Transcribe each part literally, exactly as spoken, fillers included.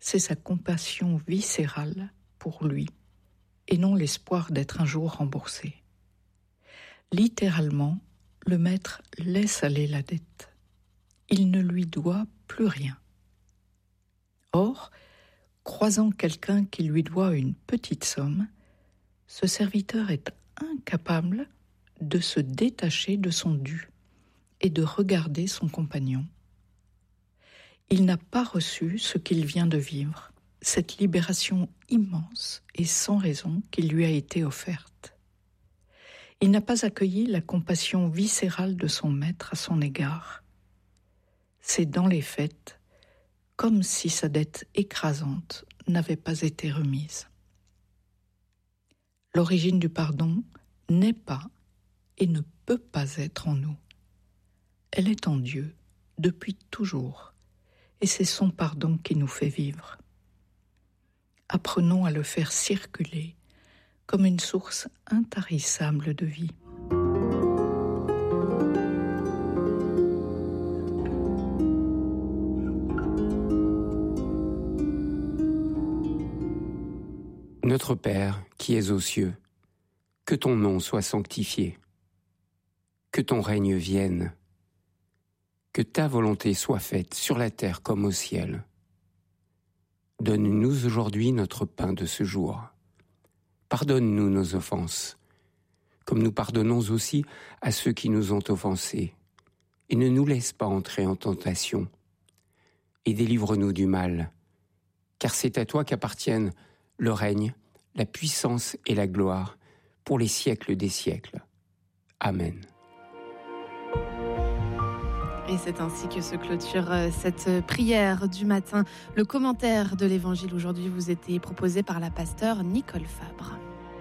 c'est sa compassion viscérale pour lui et non l'espoir d'être un jour remboursé. Littéralement, le maître laisse aller la dette. Il ne lui doit plus rien. Or, croisant quelqu'un qui lui doit une petite somme, ce serviteur est incapable de se détacher de son dû et de regarder son compagnon. Il n'a pas reçu ce qu'il vient de vivre, cette libération immense et sans raison qui lui a été offerte. Il n'a pas accueilli la compassion viscérale de son maître à son égard. C'est dans les faits comme si sa dette écrasante n'avait pas été remise. L'origine du pardon n'est pas et ne peut pas être en nous. Elle est en Dieu depuis toujours, et c'est son pardon qui nous fait vivre. Apprenons à le faire circuler comme une source intarissable de vie. Notre Père, qui es aux cieux, que ton nom soit sanctifié, que ton règne vienne, que ta volonté soit faite sur la terre comme au ciel. Donne-nous aujourd'hui notre pain de ce jour. Pardonne-nous nos offenses, comme nous pardonnons aussi à ceux qui nous ont offensés, et ne nous laisse pas entrer en tentation, et délivre-nous du mal, car c'est à toi qu'appartiennent le règne, la puissance et la gloire pour les siècles des siècles. Amen. Et c'est ainsi que se clôture cette prière du matin. Le commentaire de l'Évangile aujourd'hui vous était proposé par la pasteure Nicole Fabre.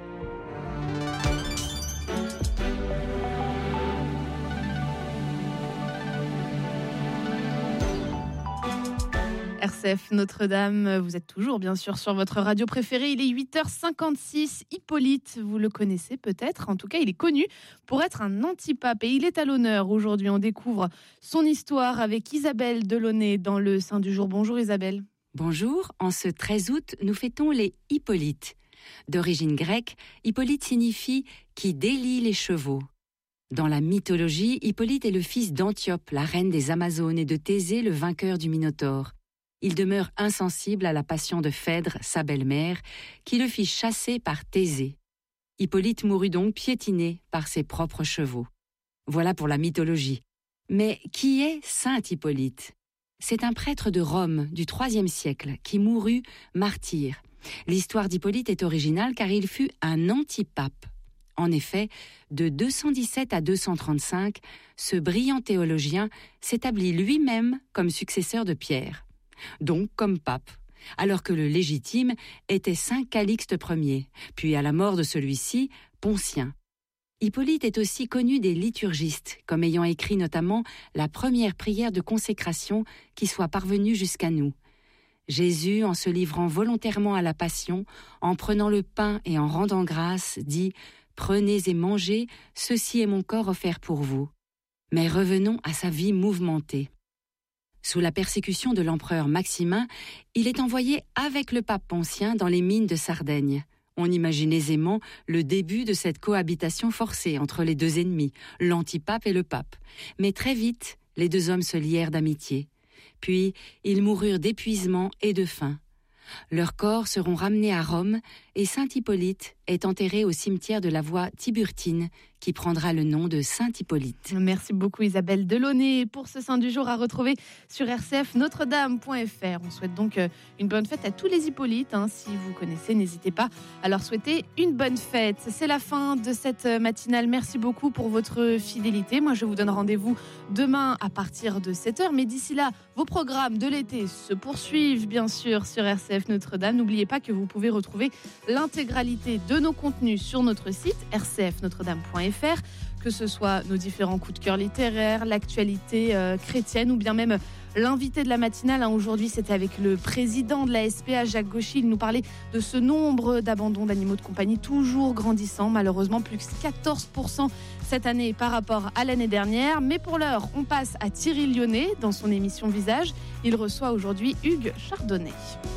R C F Notre-Dame, vous êtes toujours bien sûr sur votre radio préférée. Il est huit heures cinquante-six. Hippolyte, vous le connaissez peut-être. En tout cas, il est connu pour être un antipape et il est à l'honneur. Aujourd'hui, on découvre son histoire avec Isabelle Delaunay dans le Saint du Jour. Bonjour Isabelle. Bonjour. En ce treize août, nous fêtons les Hippolytes. D'origine grecque, Hippolyte signifie « qui délie les chevaux ». Dans la mythologie, Hippolyte est le fils d'Antiope, la reine des Amazones, et de Thésée, le vainqueur du Minotaure. Il demeure insensible à la passion de Phèdre, sa belle-mère, qui le fit chasser par Thésée. Hippolyte mourut donc piétiné par ses propres chevaux. Voilà pour la mythologie. Mais qui est saint Hippolyte ? C'est un prêtre de Rome du troisième siècle qui mourut martyr. L'histoire d'Hippolyte est originale car il fut un antipape. En effet, de deux cent dix-sept à deux cent trente-cinq, ce brillant théologien s'établit lui-même comme successeur de Pierre, donc comme pape, alors que le légitime était saint Calixte Ier, puis à la mort de celui-ci, Poncien. Hippolyte est aussi connu des liturgistes, comme ayant écrit notamment la première prière de consécration qui soit parvenue jusqu'à nous. Jésus, en se livrant volontairement à la passion, en prenant le pain et en rendant grâce, dit « Prenez et mangez, ceci est mon corps offert pour vous ». Mais revenons à sa vie mouvementée. Sous la persécution de l'empereur Maximin, il est envoyé avec le pape Poncien dans les mines de Sardaigne. On imagine aisément le début de cette cohabitation forcée entre les deux ennemis, l'antipape et le pape. Mais très vite, les deux hommes se lièrent d'amitié. Puis, ils moururent d'épuisement et de faim. Leurs corps seront ramenés à Rome et saint Hippolyte est enterré au cimetière de la voie Tiburtine qui prendra le nom de saint Hippolyte. Merci beaucoup Isabelle Delaunay pour ce Saint du Jour à retrouver sur r c f notre dame point f r. On souhaite donc une bonne fête à tous les Hippolytes. Hein. Si vous connaissez, n'hésitez pas à leur souhaiter une bonne fête. C'est la fin de cette matinale. Merci beaucoup pour votre fidélité. Moi, je vous donne rendez-vous demain à partir de sept heures. Mais d'ici là, vos programmes de l'été se poursuivent bien sûr sur R C F Notre-Dame. N'oubliez pas que vous pouvez retrouver l'intégralité de nos contenus sur notre site r c f notre dame point f r, que ce soit nos différents coups de cœur littéraires, l'actualité euh, chrétienne ou bien même l'invité de la matinale. Hein, aujourd'hui, c'était avec le président de la S P A, Jacques Gauchy. Il nous parlait de ce nombre d'abandons d'animaux de compagnie toujours grandissant. Malheureusement, plus que quatorze pour cent cette année par rapport à l'année dernière. Mais pour l'heure, on passe à Thierry Lyonnais dans son émission Visage. Il reçoit aujourd'hui Hugues Chardonnay.